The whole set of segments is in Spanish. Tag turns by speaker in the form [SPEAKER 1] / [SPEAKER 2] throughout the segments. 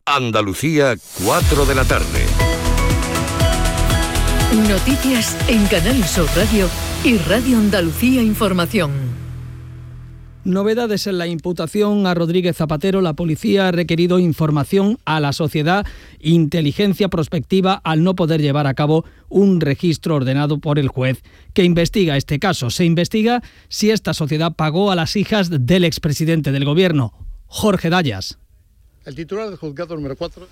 [SPEAKER 1] Andalucía, 4 de la tarde.
[SPEAKER 2] Noticias en Canal Sur Radio y Radio Andalucía Información.
[SPEAKER 3] Novedades en la imputación a Rodríguez Zapatero. La policía ha requerido información a la sociedad, inteligencia prospectiva, al no poder llevar a cabo un registro ordenado por el juez que investiga este caso. Se investiga si esta sociedad pagó a las hijas del expresidente del gobierno, Jorge Dayas.
[SPEAKER 4] El titular del juzgado número 4.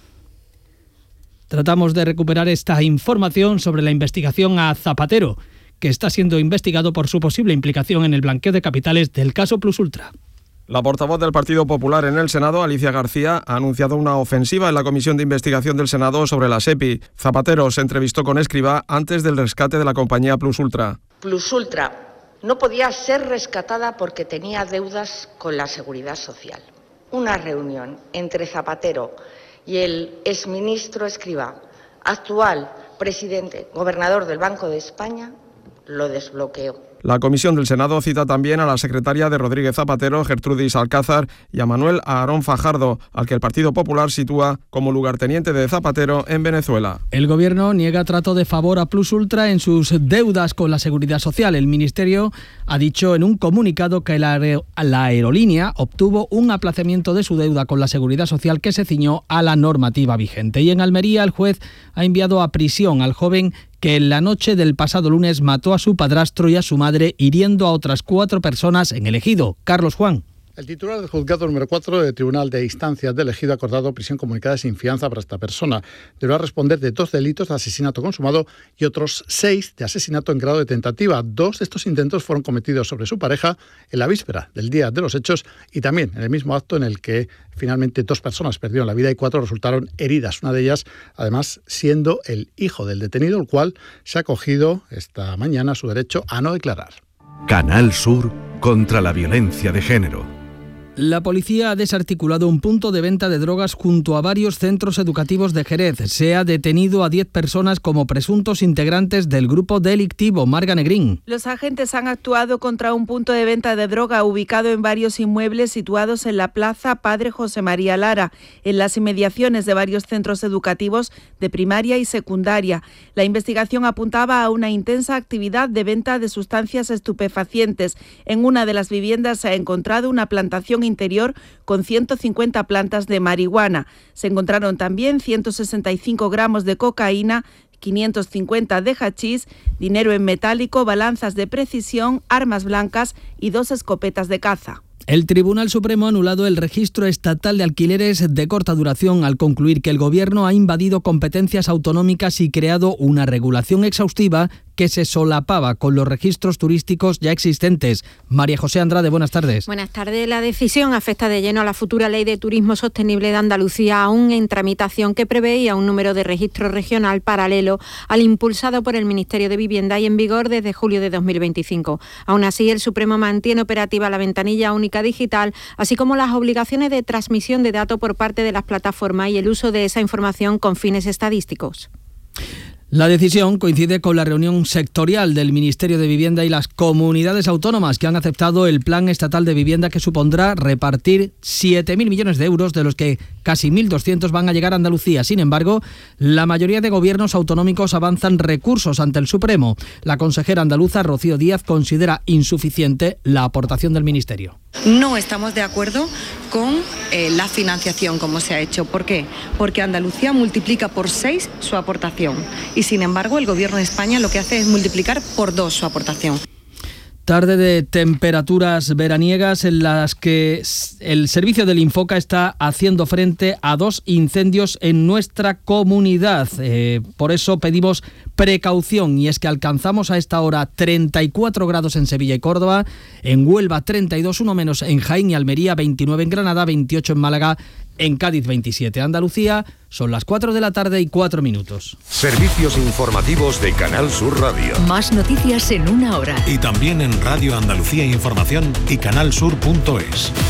[SPEAKER 3] Tratamos de recuperar esta información sobre la investigación a Zapatero, que está siendo investigado por su posible implicación en el blanqueo de capitales del caso Plus Ultra.
[SPEAKER 5] La portavoz del Partido Popular en el Senado, Alicia García, ha anunciado una ofensiva en la Comisión de Investigación del Senado sobre la SEPI. Zapatero se entrevistó con Escrivá antes del rescate de la compañía Plus Ultra.
[SPEAKER 6] Plus Ultra no podía ser rescatada porque tenía deudas con la Seguridad Social. Una reunión entre Zapatero y el exministro Escrivá, actual presidente, gobernador del Banco de España, lo desbloqueó.
[SPEAKER 5] La comisión del Senado cita también a la secretaria de Rodríguez Zapatero, Gertrudis Alcázar, y a Manuel Aarón Fajardo, al que el Partido Popular sitúa como lugarteniente de Zapatero en Venezuela.
[SPEAKER 3] El Gobierno niega trato de favor a Plus Ultra en sus deudas con la Seguridad Social. El Ministerio ha dicho en un comunicado que la aerolínea obtuvo un aplazamiento de su deuda con la Seguridad Social que se ciñó a la normativa vigente. Y en Almería, el juez ha enviado a prisión al joven que en la noche del pasado lunes mató a su padrastro y a su madre, hiriendo a otras 4 personas en el Ejido. Carlos Juan.
[SPEAKER 4] El titular del juzgado número 4 del Tribunal de Instancias del Ejido ha acordado prisión comunicada sin fianza para esta persona. Deberá responder de 2 delitos de asesinato consumado y otros 6 de asesinato en grado de tentativa. 2 de estos intentos fueron cometidos sobre su pareja en la víspera del día de los hechos y también en el mismo acto en el que finalmente 2 personas perdieron la vida y 4 resultaron heridas. Una de ellas, además, siendo el hijo del detenido, el cual se ha acogido esta mañana su derecho a no declarar.
[SPEAKER 1] Canal Sur contra la violencia de género.
[SPEAKER 3] La policía ha desarticulado un punto de venta de drogas junto a varios centros educativos de Jerez. Se ha detenido a 10 personas como presuntos integrantes del grupo delictivo. Marga Negrín.
[SPEAKER 7] Los agentes han actuado contra un punto de venta de droga ubicado en varios inmuebles situados en la plaza Padre José María Lara, en las inmediaciones de varios centros educativos de primaria y secundaria. La investigación apuntaba a una intensa actividad de venta de sustancias estupefacientes. En una de las viviendas se ha encontrado una plantación interior con 150 plantas de marihuana. Se encontraron también 165 gramos de cocaína, 550 de hachís, dinero en metálico, balanzas de precisión, armas blancas y 2 escopetas de caza.
[SPEAKER 3] El Tribunal Supremo ha anulado el registro estatal de alquileres de corta duración al concluir que el Gobierno ha invadido competencias autonómicas y creado una regulación exhaustiva que se solapaba con los registros turísticos ya existentes. María José Andrade, buenas tardes.
[SPEAKER 8] Buenas tardes. La decisión afecta de lleno a la futura Ley de Turismo Sostenible de Andalucía, aún en tramitación, que preveía un número de registro regional paralelo al impulsado por el Ministerio de Vivienda y en vigor desde julio de 2025. Aún así, el Supremo mantiene operativa la ventanilla única digital, así como las obligaciones de transmisión de datos por parte de las plataformas y el uso de esa información con fines estadísticos.
[SPEAKER 3] La decisión coincide con la reunión sectorial del Ministerio de Vivienda y las comunidades autónomas que han aceptado el Plan Estatal de Vivienda que supondrá repartir 7.000 millones de euros, de los que casi 1.200 van a llegar a Andalucía. Sin embargo, la mayoría de gobiernos autonómicos avanzan recursos ante el Supremo. La consejera andaluza Rocío Díaz considera insuficiente la aportación del Ministerio.
[SPEAKER 9] No estamos de acuerdo con la financiación como se ha hecho. ¿Por qué? Porque Andalucía multiplica por 6 su aportación y sin embargo el Gobierno de España lo que hace es multiplicar por 2 su aportación.
[SPEAKER 3] Tarde de temperaturas veraniegas en las que el servicio del Infoca está haciendo frente a 2 incendios en nuestra comunidad. Por eso pedimos precaución, y es que alcanzamos a esta hora 34 grados en Sevilla y Córdoba, en Huelva 32, uno menos en Jaén y Almería, 29 en Granada, 28 en Málaga, en Cádiz 27. Andalucía, son las 4 de la tarde y 4 minutos.
[SPEAKER 1] Servicios informativos de Canal Sur Radio.
[SPEAKER 2] Más noticias en una hora.
[SPEAKER 10] Y también en Radio Andalucía Información y canalsur.es.